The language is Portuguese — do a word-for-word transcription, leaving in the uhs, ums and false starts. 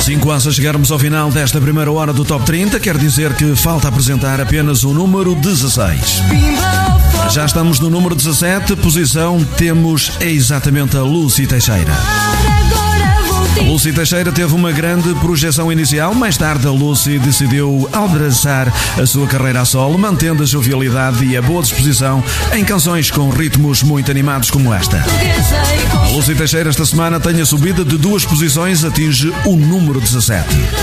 Cinco a chegarmos ao final desta primeira hora do Top trinta, quer dizer que falta apresentar apenas o número dezasseis. Já estamos no número dezassete, posição temos exatamente a Lucy Teixeira. A Lucy Teixeira teve uma grande projeção inicial, mais tarde a Lucy decidiu abraçar a sua carreira a solo, mantendo a jovialidade e a boa disposição em canções com ritmos muito animados como esta. A Lucy Teixeira esta semana tem a subida de duas posições, atinge o número dezassete.